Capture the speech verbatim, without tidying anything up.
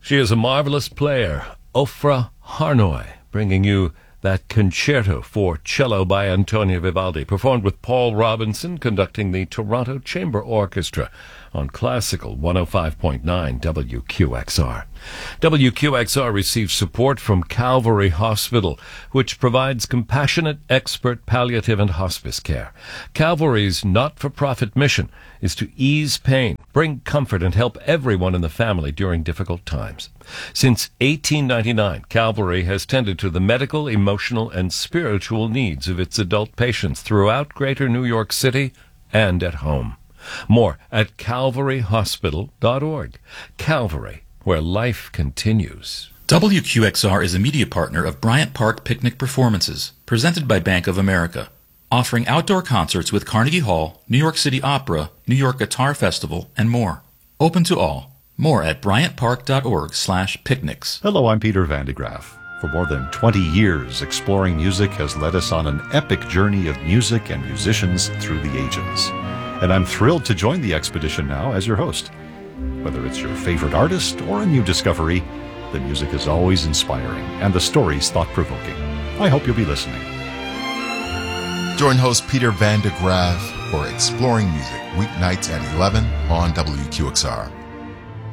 She is a marvelous player, Ofra Harnoy, bringing you that concerto for cello by Antonio Vivaldi, performed with Paul Robinson conducting the Toronto Chamber Orchestra on Classical one oh five point nine W Q X R. W Q X R receives support from Calvary Hospital, which provides compassionate, expert palliative and hospice care. Calvary's not-for-profit mission is to ease pain, bring comfort, and help everyone in the family during difficult times. Since eighteen ninety-nine, Calvary has tended to the medical, emotional, and spiritual needs of its adult patients throughout Greater New York City and at home. More at calvary hospital dot org. Calvary, where life continues. W Q X R is a media partner of Bryant Park Picnic Performances, presented by Bank of America, offering outdoor concerts with Carnegie Hall, New York City Opera, New York Guitar Festival, and more. Open to all. More at bryant park dot org slash picnics. Hello, I'm Peter Van de Graaf. For more than twenty years, Exploring Music has led us on an epic journey of music and musicians through the ages. And I'm thrilled to join the expedition now as your host. Whether it's your favorite artist or a new discovery, the music is always inspiring and the stories thought-provoking. I hope you'll be listening. Join host Peter Van de Graaf for Exploring Music, weeknights at eleven on W Q X R.